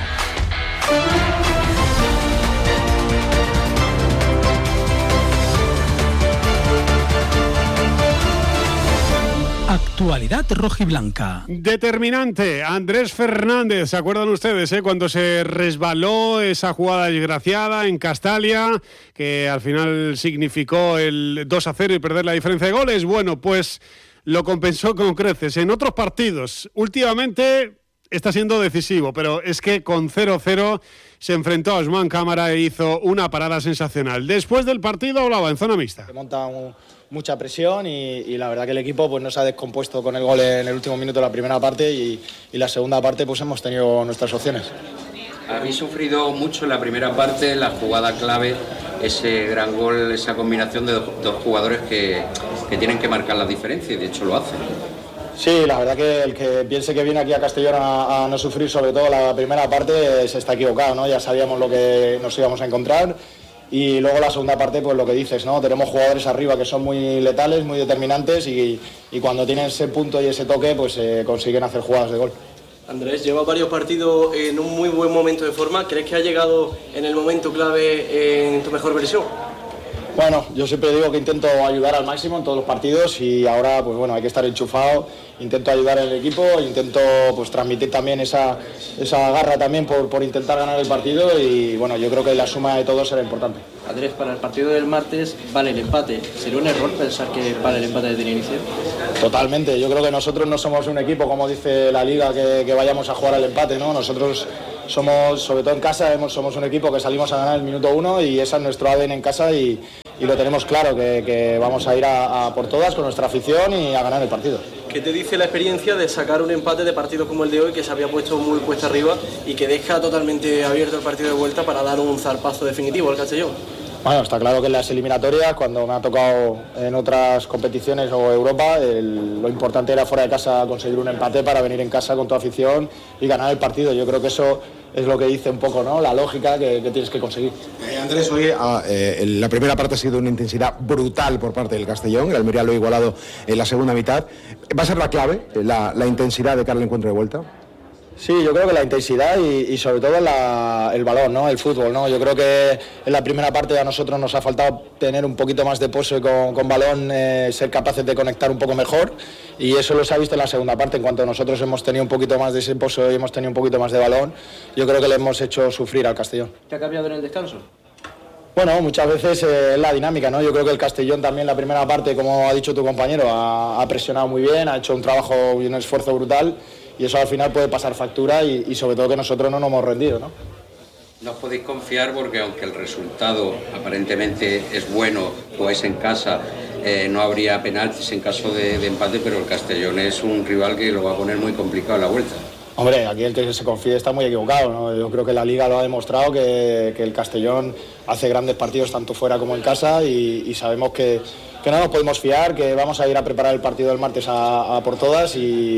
Speaker 1: Actualidad rojiblanca.
Speaker 2: Determinante, Andrés Fernández. ¿Se acuerdan ustedes cuando se resbaló esa jugada desgraciada en Castalia, que al final significó el 2-0 y perder la diferencia de goles? Bueno, pues lo compensó con creces. En otros partidos, últimamente está siendo decisivo, pero es que con 0-0 se enfrentó a Ousmane Camara e hizo una parada sensacional. Después del partido hablaba en zona mixta.
Speaker 16: Mucha presión y la verdad que el equipo pues no se ha descompuesto con el gol en el último minuto de la primera parte y la segunda parte pues hemos tenido nuestras opciones.
Speaker 17: Habéis sufrido mucho en la primera parte, la jugada clave, ese gran gol, esa combinación de dos jugadores que tienen que marcar la diferencia y de hecho lo hacen.
Speaker 16: Sí, la verdad que el que piense que viene aquí a Castellón a no sufrir sobre todo la primera parte se está equivocado, ¿no? Ya sabíamos lo que nos íbamos a encontrar. Y luego la segunda parte, pues lo que dices, ¿no? Tenemos jugadores arriba que son muy letales, muy determinantes y cuando tienen ese punto y ese toque, pues consiguen hacer jugadas de gol.
Speaker 10: Andrés, lleva varios partidos en un muy buen momento de forma. ¿Crees que ha llegado en el momento clave en tu mejor versión?
Speaker 16: Bueno, yo siempre digo que intento ayudar al máximo en todos los partidos y ahora, pues bueno, hay que estar enchufado. Intento ayudar al equipo, intento pues transmitir también esa garra también por intentar ganar el partido y bueno, yo creo que la suma de todos será importante.
Speaker 18: Andrés, para el partido del martes vale el empate. ¿Sería un error pensar que vale el empate desde el inicio?
Speaker 16: Totalmente, yo creo que nosotros no somos un equipo, como dice la Liga, que vayamos a jugar al empate, ¿no? Nosotros somos, sobre todo en casa, somos un equipo que salimos a ganar el minuto 1 y ese es nuestro ADN en casa y lo tenemos claro, que vamos a ir a por todas con nuestra afición y a ganar el partido.
Speaker 10: ¿Qué te dice la experiencia de sacar un empate de partidos como el de hoy, que se había puesto muy cuesta arriba y que deja totalmente abierto el partido de vuelta para dar un zarpazo definitivo al Castellón?
Speaker 16: Bueno, está claro que en las eliminatorias, cuando me ha tocado en otras competiciones o Europa, lo importante era fuera de casa conseguir un empate para venir en casa con tu afición y ganar el partido. Yo creo que eso es lo que dice un poco, ¿no? La lógica que tienes que conseguir.
Speaker 19: Andrés, hoy la primera parte ha sido una intensidad brutal por parte del Castellón, el Almería lo ha igualado en la segunda mitad. ¿Va a ser la clave, la intensidad de cara al encuentro de vuelta?
Speaker 16: Sí, yo creo que la intensidad y sobre todo el balón, ¿no? El fútbol, ¿no? Yo creo que en la primera parte a nosotros nos ha faltado tener un poquito más de pose con balón, ser capaces de conectar un poco mejor y eso lo se ha visto en la segunda parte. En cuanto nosotros hemos tenido un poquito más de ese pose y hemos tenido un poquito más de balón, yo creo que le hemos hecho sufrir al Castellón.
Speaker 18: ¿Qué ha cambiado en el descanso?
Speaker 16: Bueno, muchas veces es la dinámica, ¿no? Yo creo que el Castellón también la primera parte, como ha dicho tu compañero, ha presionado muy bien, ha hecho un trabajo y un esfuerzo brutal y eso al final puede pasar factura y sobre todo que nosotros no nos hemos rendido, ¿no?
Speaker 17: No os podéis confiar porque aunque el resultado aparentemente es bueno o es en casa, no habría penaltis en caso de empate, pero el Castellón es un rival que lo va a poner muy complicado en la vuelta.
Speaker 16: Hombre, aquí el que se confíe está muy equivocado, ¿no? Yo creo que la Liga lo ha demostrado que el Castellón hace grandes partidos tanto fuera como en casa y sabemos que no nos podemos fiar, que vamos a ir a preparar el partido del martes a por todas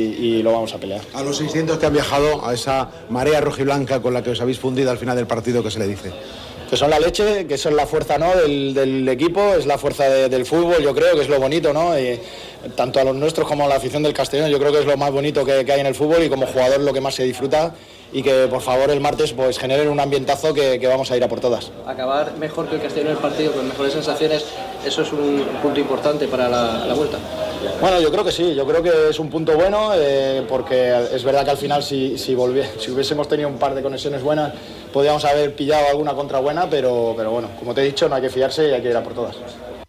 Speaker 16: y lo vamos a pelear.
Speaker 19: A los 600 que han viajado, a esa marea rojiblanca con la que os habéis fundido al final del partido, ¿qué se le dice?
Speaker 16: Que son la leche, que son la fuerza, ¿no? del equipo, es la fuerza del fútbol, yo creo que es lo bonito, ¿no? Tanto a los nuestros como a la afición del Castellón, yo creo que es lo más bonito que hay en el fútbol y como jugador lo que más se disfruta y que por favor el martes pues generen un ambientazo que vamos a ir a por todas.
Speaker 18: Acabar mejor que el Castellón en el partido, con mejores sensaciones, eso es un punto importante para la vuelta.
Speaker 16: Bueno, yo creo que sí, yo creo que es un punto bueno porque es verdad que al final si hubiésemos tenido un par de conexiones buenas podríamos haber pillado alguna contra buena, pero bueno, como te he dicho, no hay que fiarse y hay que ir a por todas.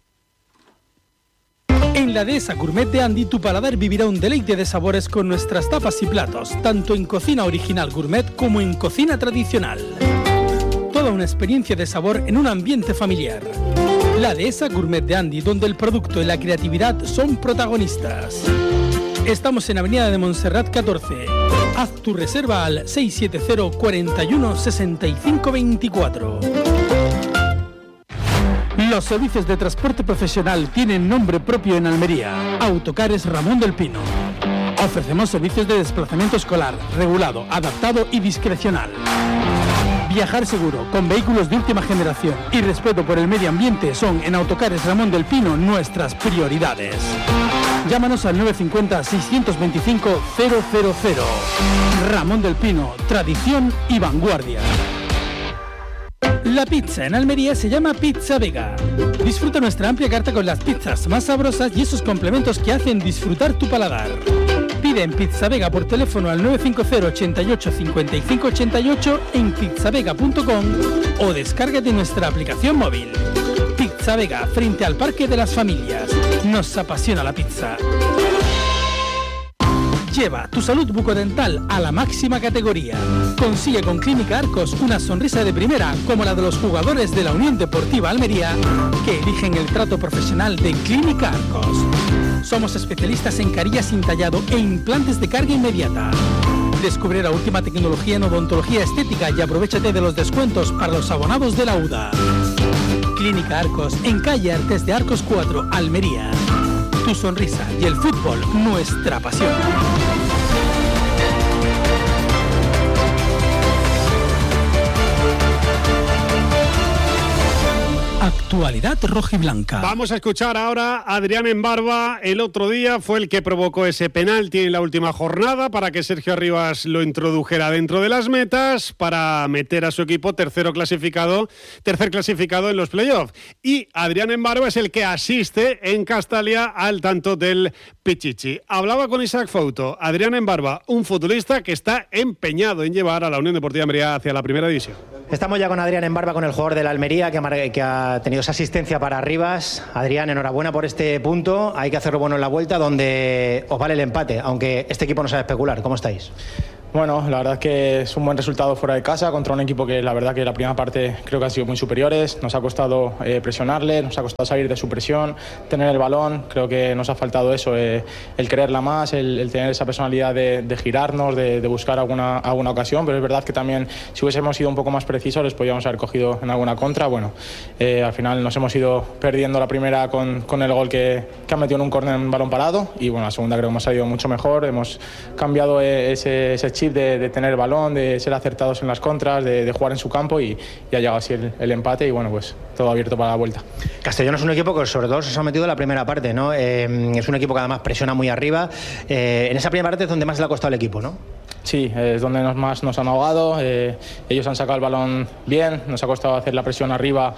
Speaker 1: En la Dehesa Gourmet de Andy, tu paladar vivirá un deleite de sabores con nuestras tapas y platos, tanto en cocina original gourmet como en cocina tradicional. Toda una experiencia de sabor en un ambiente familiar. La Dehesa Gourmet de Andy, donde el producto y la creatividad son protagonistas. Estamos en Avenida de Montserrat 14. Haz tu reserva al 670 41 65 24. Los servicios de transporte profesional tienen nombre propio en Almería. Autocares Ramón del Pino. Ofrecemos servicios de desplazamiento escolar, regulado, adaptado y discrecional. Viajar seguro, con vehículos de última generación y respeto por el medio ambiente son en Autocares Ramón del Pino nuestras prioridades. Llámanos al 950 625 000. Ramón del Pino, tradición y vanguardia. La pizza en Almería se llama Pizza Vega. Disfruta nuestra amplia carta con las pizzas más sabrosas y esos complementos que hacen disfrutar tu paladar. Pide en Pizza Vega por teléfono al 950 88 55 88 en pizzavega.com o descárgate nuestra aplicación móvil. Pizza Vega, frente al Parque de las Familias. Nos apasiona la pizza. Lleva tu salud bucodental a la máxima categoría. Consigue con Clínica Arcos una sonrisa de primera como la de los jugadores de la Unión Deportiva Almería que eligen el trato profesional de Clínica Arcos. Somos especialistas en carillas sin tallado e implantes de carga inmediata. Descubre la última tecnología en odontología estética y aprovéchate de los descuentos para los abonados de la UDA. Clínica Arcos, en calle Artes de Arcos 4, Almería. Tu sonrisa y el fútbol, nuestra pasión. Actualidad rojiblanca.
Speaker 2: Vamos a escuchar ahora a Adrián Embarba. El otro día fue el que provocó ese penalti en la última jornada para que Sergio Arribas lo introdujera dentro de las metas para meter a su equipo tercer clasificado en los playoffs. Y Adrián Embarba es el que asiste en Castalia al tanto del Pichichi. Hablaba con Isaac Fouto. Adrián Embarba, un futbolista que está empeñado en llevar a la Unión Deportiva Almería hacia la primera división.
Speaker 20: Estamos ya con Adrián Embarba, con el jugador de la Almería que ha tenido esa asistencia para Arribas. Adrián, enhorabuena por este punto. Hay que hacerlo bueno en la vuelta, donde os vale el empate, aunque este equipo no sabe especular. ¿Cómo estáis?
Speaker 21: Bueno, la verdad es que es un buen resultado fuera de casa contra un equipo que la verdad que la primera parte creo que han sido muy superiores. Nos ha costado presionarle, nos ha costado salir de su presión, tener el balón. Creo que nos ha faltado eso, el quererla más, el tener esa personalidad de girarnos, de buscar alguna ocasión. Pero es verdad que también si hubiésemos sido un poco más precisos les podíamos haber cogido en alguna contra. Bueno, al final nos hemos ido perdiendo la primera con el gol que han metido en un córner en balón parado. Y bueno, la segunda creo que hemos salido mucho mejor. Hemos cambiado ese chip de tener el balón, de ser acertados en las contras, de jugar en su campo y ha llegado así el empate y bueno, pues todo abierto para la vuelta.
Speaker 20: Castellón es un equipo que sobre todo se ha metido en la primera parte, ¿no? Es un equipo que además presiona muy arriba. En esa primera parte es donde más le ha costado al equipo, ¿no?
Speaker 21: Sí, es donde más nos han ahogado. Ellos han sacado el balón bien, nos ha costado hacer la presión arriba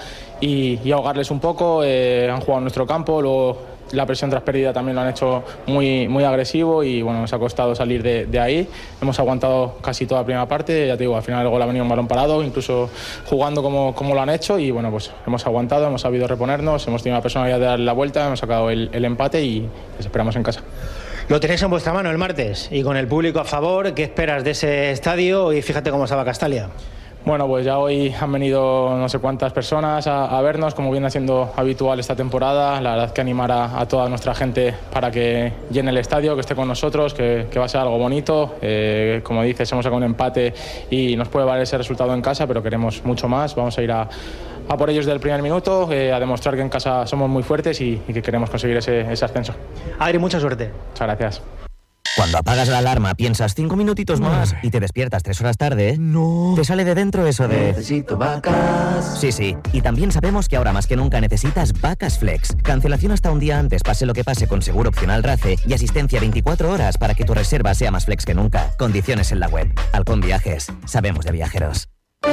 Speaker 21: y ahogarles un poco. Han jugado en nuestro campo, luego la presión tras pérdida también lo han hecho muy, muy agresivo y bueno, nos ha costado salir de ahí. Hemos aguantado casi toda la primera parte, ya te digo, al final el gol ha venido un balón parado, incluso jugando como lo han hecho y bueno, pues hemos aguantado, hemos sabido reponernos, hemos tenido la personalidad de darle la vuelta, hemos sacado el empate y les esperamos en casa.
Speaker 20: Lo tenéis en vuestra mano el martes y con el público a favor, ¿qué esperas de ese estadio? Y fíjate cómo estaba Castalia.
Speaker 21: Bueno, pues ya hoy han venido no sé cuántas personas a vernos, como viene siendo habitual esta temporada. La verdad que animar a toda nuestra gente para que llene el estadio, que esté con nosotros, que va a ser algo bonito. Como dices, hemos sacado un empate y nos puede valer ese resultado en casa, pero queremos mucho más. Vamos a ir a por ellos del primer minuto, a demostrar que en casa somos muy fuertes y que queremos conseguir ese ascenso.
Speaker 20: Adri, mucha suerte.
Speaker 21: Muchas gracias.
Speaker 22: Cuando apagas la alarma piensas 5 minutitos más y te despiertas 3 horas tarde, te sale de dentro eso de... Necesito vacas. Sí, y también sabemos que ahora más que nunca necesitas Vacas Flex. Cancelación hasta un día antes, pase lo que pase, con seguro opcional RACE y asistencia 24 horas para que tu reserva sea más flex que nunca. Condiciones en la web. Halcón Viajes. Sabemos de viajeros.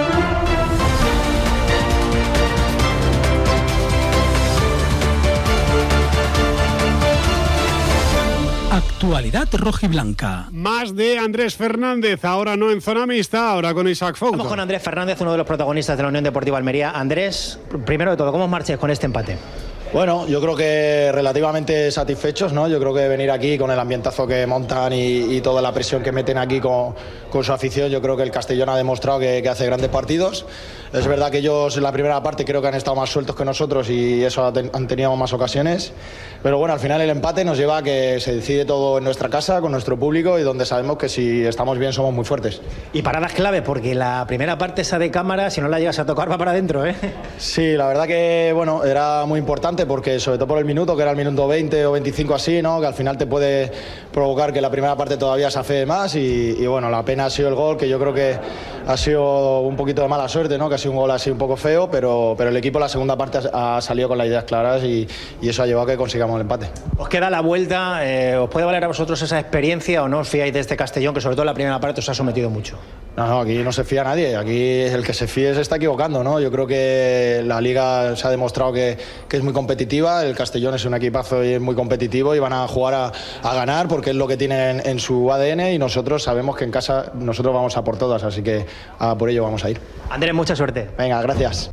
Speaker 1: Actualidad rojiblanca.
Speaker 2: Más de Andrés Fernández, ahora no en zona mixta, ahora con Isaac Fouto.
Speaker 20: Vamos con Andrés Fernández, uno de los protagonistas de la Unión Deportiva Almería. Andrés, primero de todo, ¿cómo marches con este empate?
Speaker 16: Bueno, yo creo que relativamente satisfechos, ¿no? Yo creo que venir aquí con el ambientazo que montan y toda la presión que meten aquí con su afición, yo creo que el Castellón ha demostrado que hace grandes partidos. Es verdad que ellos en la primera parte creo que han estado más sueltos que nosotros y eso han tenido más ocasiones, pero bueno, al final el empate nos lleva a que se decide todo en nuestra casa, con nuestro público y donde sabemos que si estamos bien somos muy fuertes.
Speaker 20: Y paradas clave, porque la primera parte esa de cámara, si no la llegas a tocar, va para adentro, ¿eh?
Speaker 16: Sí, la verdad que bueno, era muy importante porque sobre todo por el minuto, que era el minuto 20 o 25 así, ¿no? Que al final te puede provocar que la primera parte todavía se afee más y bueno, la pena ha sido el gol, que yo creo que ha sido un poquito de mala suerte, ¿no? Que ha sido un gol así un poco feo, pero el equipo en la segunda parte ha salido con las ideas claras y eso ha llevado a que consigamos el empate.
Speaker 20: Os queda la vuelta, ¿os puede valer a vosotros esa experiencia o no os fiáis de este Castellón, que sobre todo en la primera parte os ha sometido mucho?
Speaker 16: No, aquí no se fía nadie, aquí el que se fíe se está equivocando, ¿no? Yo creo que la Liga se ha demostrado que es muy competitiva, el Castellón es un equipazo y es muy competitivo y van a jugar a ganar porque es lo que tienen en su ADN y nosotros sabemos que en casa nosotros vamos a por todas, así que por ello vamos a ir.
Speaker 20: Andrés, mucha suerte.
Speaker 16: Venga, gracias.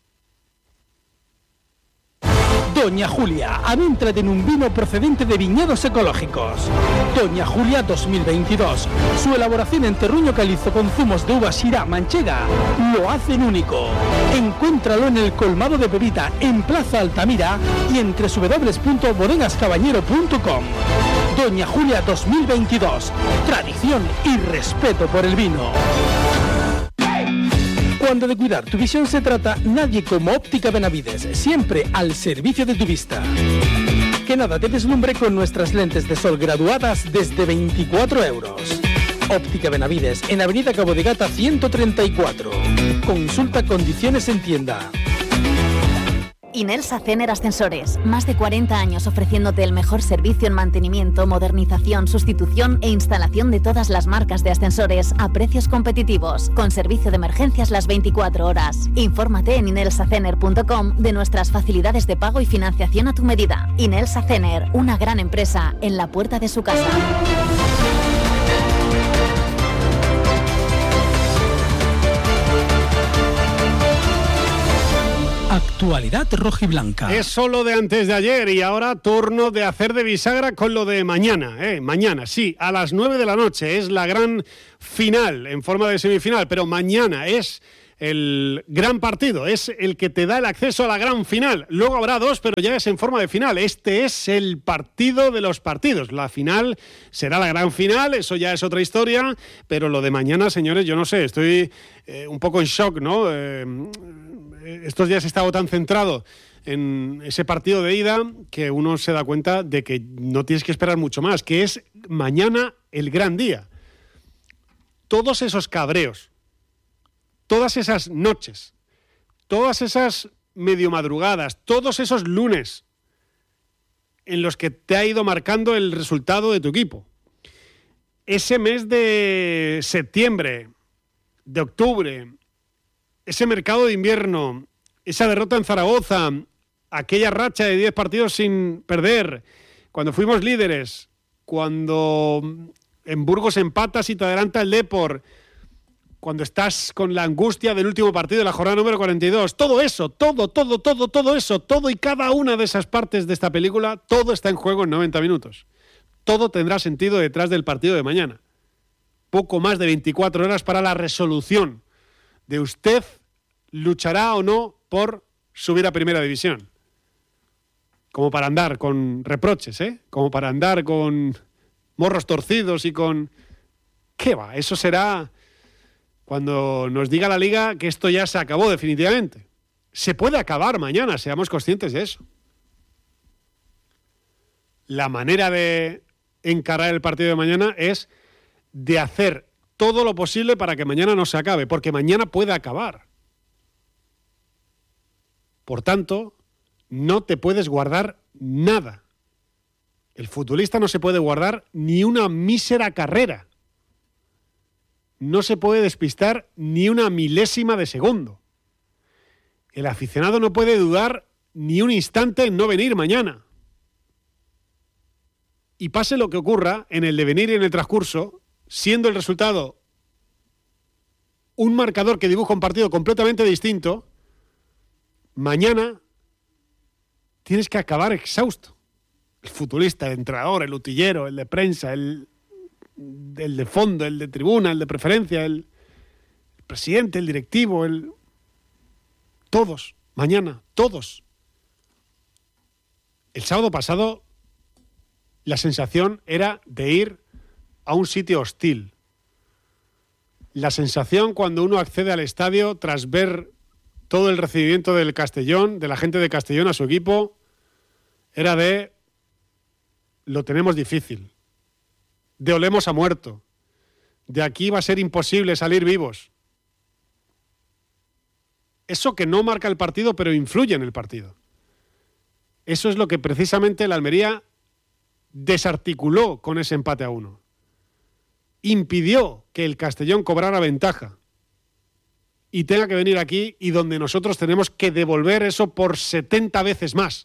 Speaker 1: Doña Julia, adéntrate en un vino procedente de viñedos ecológicos. Doña Julia 2022. Su elaboración en terruño calizo con zumos de uva Syrah manchega lo hacen único. Encuéntralo en el colmado de Pepita en Plaza Altamira y en www.bodegascabañero.com. Doña Julia 2022. Tradición y respeto por el vino. Cuando de cuidar tu visión se trata, nadie como Óptica Benavides, siempre al servicio de tu vista. Que nada te deslumbre con nuestras lentes de sol graduadas desde 24 euros. Óptica Benavides, en Avenida Cabo de Gata 134. Consulta condiciones en tienda.
Speaker 3: Inelsa Cener Ascensores, más de 40 años ofreciéndote el mejor servicio en mantenimiento, modernización, sustitución e instalación de todas las marcas de ascensores a precios competitivos, con servicio de emergencias las 24 horas. Infórmate en inelsacener.com de nuestras facilidades de pago y financiación a tu medida. Inelsa Cener, una gran empresa en la puerta de su casa.
Speaker 1: Actualidad rojiblanca.
Speaker 2: Es solo de antes de ayer y ahora turno de hacer de bisagra con lo de mañana. Mañana, sí, a las 9 de la noche es la gran final en forma de semifinal, pero mañana es el gran partido, es el que te da el acceso a la gran final. Luego habrá dos, pero ya es en forma de final. Este es el partido de los partidos. La final será la gran final, eso ya es otra historia, pero lo de mañana, señores, yo no sé, estoy un poco en shock, ¿no? Estos días he estado tan centrado en ese partido de ida que uno se da cuenta de que no tienes que esperar mucho más, que es mañana el gran día. Todos esos cabreos, todas esas noches, todas esas medio madrugadas, todos esos lunes en los que te ha ido marcando el resultado de tu equipo. Ese mes de septiembre, de octubre, ese mercado de invierno, esa derrota en Zaragoza, aquella racha de 10 partidos sin perder, cuando fuimos líderes, cuando en Burgos empatas y te adelanta el Depor, cuando estás con la angustia del último partido de la jornada número 42, todo eso, todo eso, todo y cada una de esas partes de esta película, todo está en juego en 90 minutos. Todo tendrá sentido detrás del partido de mañana. Poco más de 24 horas para la resolución de usted luchará o no por subir a Primera División. Como para andar con reproches, como para andar con morros torcidos y con... ¿Qué va? Eso será cuando nos diga la Liga que esto ya se acabó definitivamente. Se puede acabar mañana, seamos conscientes de eso. La manera de encarar el partido de mañana es de hacer todo lo posible para que mañana no se acabe, porque mañana puede acabar. Por tanto, no te puedes guardar nada. El futbolista no se puede guardar ni una mísera carrera. No se puede despistar ni una milésima de segundo. El aficionado no puede dudar ni un instante en no venir mañana. Y pase lo que ocurra en el devenir y en el transcurso, siendo el resultado un marcador que dibuja un partido completamente distinto, mañana tienes que acabar exhausto. El futbolista, el entrenador, el utillero, el de prensa, el de fondo, el de tribuna, el de preferencia, el presidente, el directivo, Todos, mañana, todos. El sábado pasado la sensación era de ir a un sitio hostil. La sensación cuando uno accede al estadio tras ver todo el recibimiento del Castellón, de la gente de Castellón a su equipo, era de lo tenemos difícil, de olemos a muerto, de aquí va a ser imposible salir vivos. Eso que no marca el partido, pero influye en el partido. Eso es lo que precisamente el Almería desarticuló con ese empate a 1. Impidió que el Castellón cobrara ventaja y tenga que venir aquí y donde nosotros tenemos que devolver eso por 70 veces más.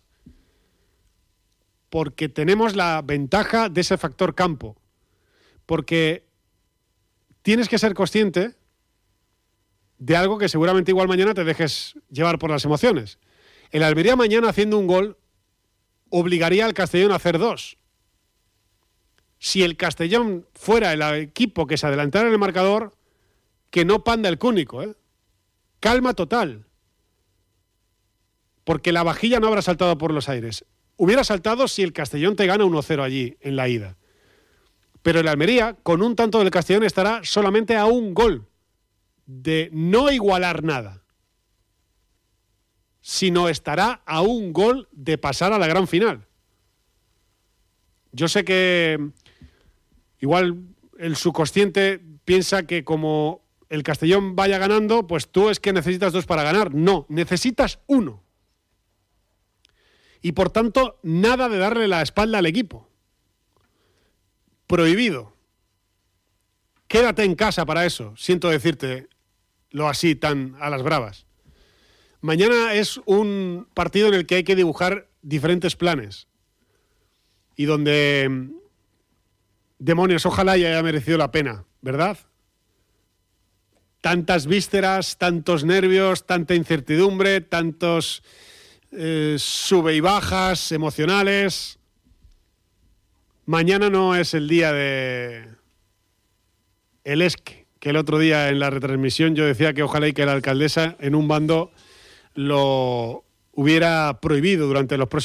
Speaker 2: Porque tenemos la ventaja de ese factor campo. Porque tienes que ser consciente de algo que seguramente igual mañana te dejes llevar por las emociones. El Almería mañana haciendo un gol obligaría al Castellón a hacer 2. Si el Castellón fuera el equipo que se adelantara en el marcador, que no panda el cúnico, calma total. Porque la vajilla no habrá saltado por los aires. Hubiera saltado si el Castellón te gana 1-0 allí en la ida. Pero el Almería, con un tanto del Castellón, estará solamente a un gol de no igualar nada, sino estará a un gol de pasar a la gran final. Yo sé que igual el subconsciente piensa que como el Castellón vaya ganando, pues tú es que necesitas 2 para ganar. No, necesitas 1. Y por tanto, nada de darle la espalda al equipo. Prohibido. Quédate en casa para eso. Siento decirte lo así tan a las bravas. Mañana es un partido en el que hay que dibujar diferentes planes. Y donde, demonios, ojalá ya haya merecido la pena, ¿verdad? Tantas vísceras, tantos nervios, tanta incertidumbre, tantos sube y bajas emocionales. Mañana no es el día de el Esque, que el otro día en la retransmisión yo decía que ojalá y que la alcaldesa en un bando lo hubiera prohibido durante los próximos